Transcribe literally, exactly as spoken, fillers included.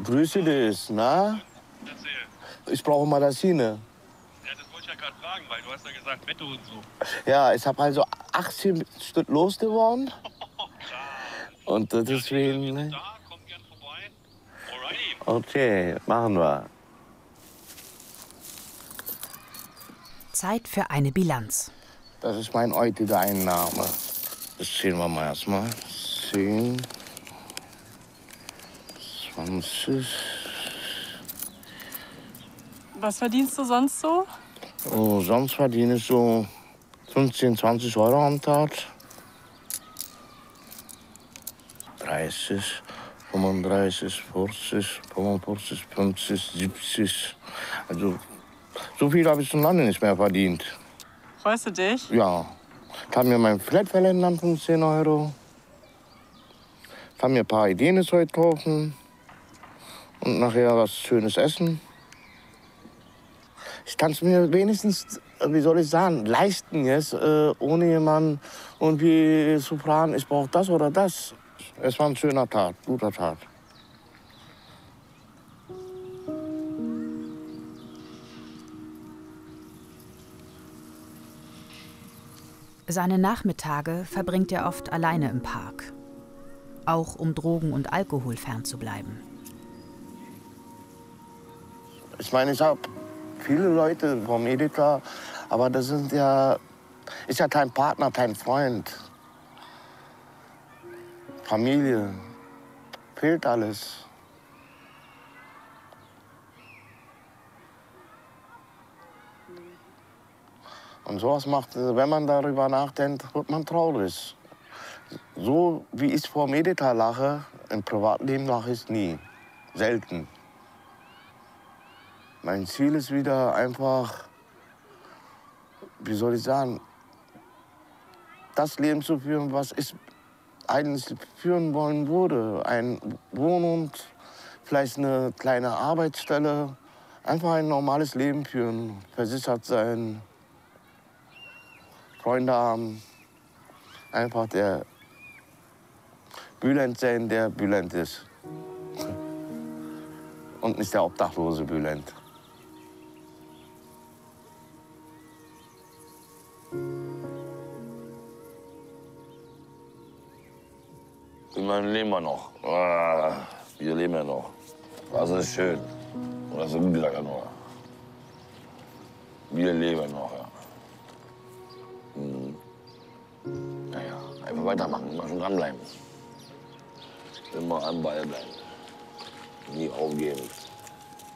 Grüße dich, na? Erzähl. Ich brauche Magazine. Ja, das wollte ich ja gerade fragen, weil du hast ja gesagt, Wette und so. Ja, ich habe also achtzehn Stück losgeworden. Oh, krass. Und Ja, deswegen. wir sind da, komm gern vorbei. Alrighty. Okay, machen wir. Zeit für eine Bilanz. Das ist mein heutiger Einnahme. Das zählen wir mal erstmal. zehn, zwanzig. Was verdienst du sonst so? Oh, sonst verdiene ich so fünfzehn, zwanzig Euro am Tag. dreißig, fünfunddreißig, vierzig, fünfundvierzig, fünfzig, siebzig. Also, so viel habe ich schon lange nicht mehr verdient. Freust du dich? Ja. Ich habe mir mein Flat verlängert von zehn Euro. Ich habe mir ein paar Ideen heute kaufen. Und nachher was Schönes essen. Ich kann es mir wenigstens, wie soll ich sagen, leisten jetzt, äh, ohne jemanden irgendwie zu fragen, ich brauche das oder das. Es war ein schöner Tag, guter Tag. Seine Nachmittage verbringt er oft alleine im Park. Auch um Drogen und Alkohol fernzubleiben. Ich meine, ich habe viele Leute vom Edeka, aber das sind ja, ist ja kein Partner, kein Freund. Familie, fehlt alles. Und sowas macht, wenn man darüber nachdenkt, wird man traurig. So wie ich vor Edeka lache, im Privatleben lache ich nie. Selten. Mein Ziel ist wieder einfach, wie soll ich sagen, das Leben zu führen, was ich eigentlich führen wollen würde. Eine Wohnung, vielleicht eine kleine Arbeitsstelle. Einfach ein normales Leben führen, versichert sein, Freunde haben. Einfach der Bülent sein, der Bülent ist. Und nicht der obdachlose Bülent. Immerhin leben wir noch. Ah, wir leben ja noch. Das ist schön. Und das ist gut gesagt, nur. Wir leben noch, ja. Hm. Naja, einfach weitermachen, immer schon dranbleiben. Immer am Ball bleiben. Nie aufgeben.